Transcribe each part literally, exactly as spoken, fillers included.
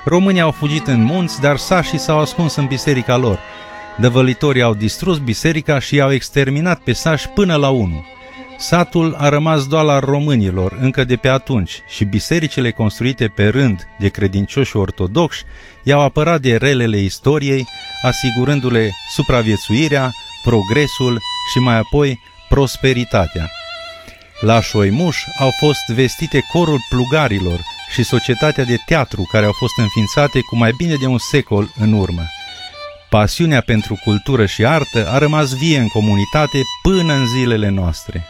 Românii au fugit în munți, dar sașii s-au ascuns în biserica lor. Dăvălitorii au distrus biserica și i-au exterminat pe sași până la unul. Satul a rămas doar al românilor încă de pe atunci și bisericile construite pe rând de credincioși ortodoxi i-au apărat de relele istoriei, asigurându-le supraviețuirea, progresul și mai apoi prosperitatea. La Șoimuș au fost vestite corul plugarilor și societatea de teatru care au fost înființate cu mai bine de un secol în urmă. Pasiunea pentru cultură și artă a rămas vie în comunitate până în zilele noastre.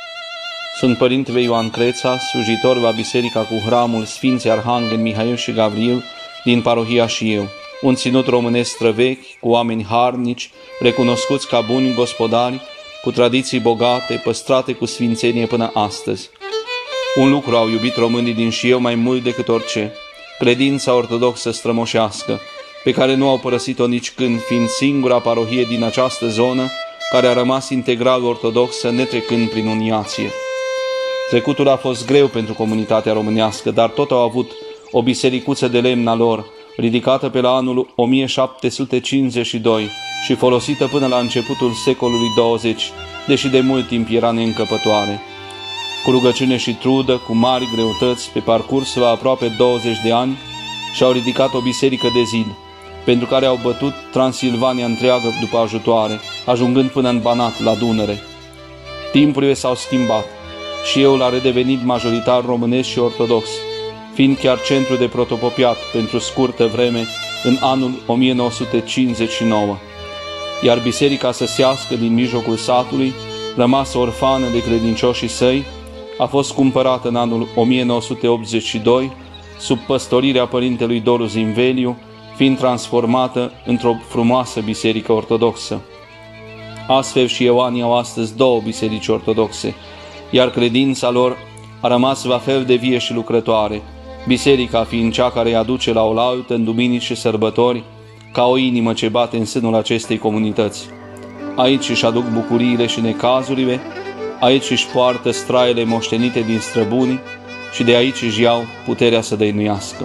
Sunt Părintele Ioan Creța, slujitor la Biserica cu Hramul Sfinții Arhanghel Mihail și Gavril din parohia Șieu, un ținut românesc străvechi, cu oameni harnici, recunoscuți ca buni gospodari, cu tradiții bogate, păstrate cu sfințenie până astăzi. Un lucru au iubit românii din Șieu mai mult decât orice, credința ortodoxă strămoșească, pe care nu au părăsit-o nici când, fiind singura parohie din această zonă care a rămas integral ortodoxă, netrecând prin uniație. Trecutul a fost greu pentru comunitatea românească, dar tot au avut o bisericuță de lemn a lor, ridicată pe la anul o mie șapte sute cincizeci și doi și folosită până la începutul secolului douăzeci, deși de mult timp era neîncăpătoare. Cu rugăciune și trudă, cu mari greutăți, pe parcursul a aproape douăzeci de ani, și-au ridicat o biserică de zid, pentru care au bătut Transilvania întreagă după ajutoare, ajungând până în Banat, la Dunăre. Timpurile s-au schimbat și eu a redevenit majoritar românesc și ortodox, fiind chiar centru de protopopiat pentru scurtă vreme în anul o mie nouă sute cincizeci și nouă. Iar biserica săsească din mijlocul satului, rămasă orfană de credincioșii săi, a fost cumpărată în anul o mie nouă sute optzeci și doi sub păstorirea părintelui Doru Zinveliu, fiind transformată într-o frumoasă biserică ortodoxă. Astfel și ioanii au astăzi două biserici ortodoxe, iar credința lor a rămas la fel de vie și lucrătoare, biserica fiind cea care îi aduce la oaltă în duminici și sărbători, ca o inimă ce bate în sânul acestei comunități. Aici își aduc bucuriile și necazurile, aici își poartă straile moștenite din străbunii și de aici își iau puterea să dăinuiască.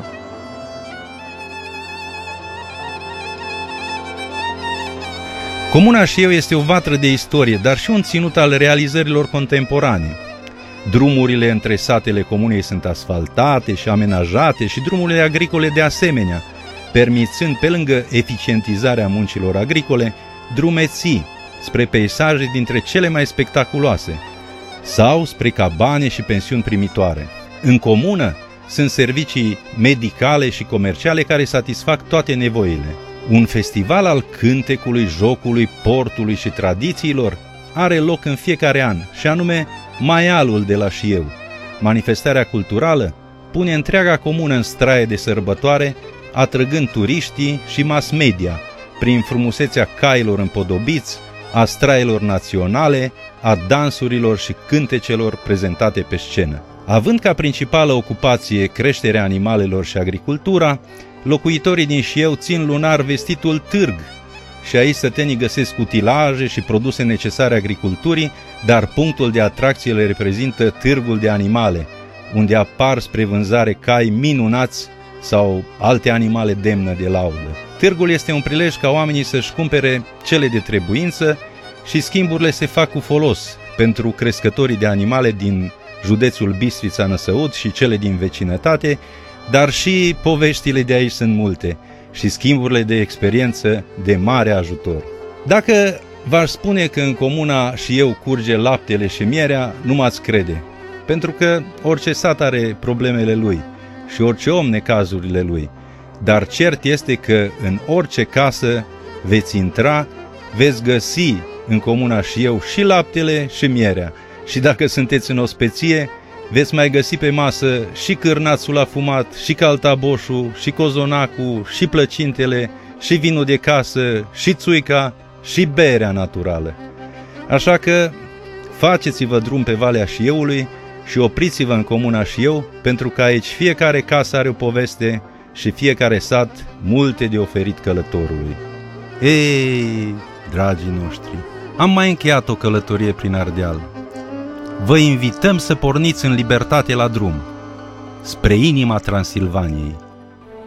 Comuna Șieu este o vatră de istorie, dar și un ținut al realizărilor contemporane. Drumurile între satele comunei sunt asfaltate și amenajate și drumurile agricole de asemenea, permițând, pe lângă eficientizarea muncilor agricole, drumeții spre peisaje dintre cele mai spectaculoase sau spre cabane și pensiuni primitoare. În comună sunt servicii medicale și comerciale care satisfac toate nevoile. Un festival al cântecului, jocului, portului și tradițiilor are loc în fiecare an, și anume Maialul de la Șieu. Manifestarea culturală pune întreaga comună în straie de sărbătoare, atrăgând turiștii și mass media prin frumusețea cailor împodobiți, a straielor naționale, a dansurilor și cântecelor prezentate pe scenă. Având ca principală ocupație creșterea animalelor și agricultura, locuitorii din Șieu țin lunar vestitul târg și aici sătenii găsesc utilaje și produse necesare agriculturii, dar punctul de atracție le reprezintă târgul de animale, unde apar spre vânzare cai minunați sau alte animale demne de laudă. Târgul este un prilej ca oamenii să-și cumpere cele de trebuință și schimburile se fac cu folos pentru crescătorii de animale din județul Bistrița-Năsăud și cele din vecinătate, dar și poveștile de aici sunt multe și schimburile de experiență de mare ajutor. Dacă v-aș spune că în comuna Șieu curge laptele și mierea, nu m-ați crede, pentru că orice sat are problemele lui și orice om necazurile lui, dar cert este că în orice casă veți intra, veți găsi în comuna Șieu și laptele și mierea, și dacă sunteți în ospeție, veți mai găsi pe masă și cârnațul afumat, și caltaboșul, și cozonacul, și plăcintele, și vinul de casă, și țuica, și berea naturală. Așa că faceți-vă drum pe Valea Șieului și opriți-vă în comuna Șieu, pentru că aici fiecare casă are o poveste și fiecare sat multe de oferit călătorului. Ei, dragii noștri, am mai încheiat o călătorie prin Ardeal. Vă invităm să porniți în libertate la drum, spre inima Transilvaniei.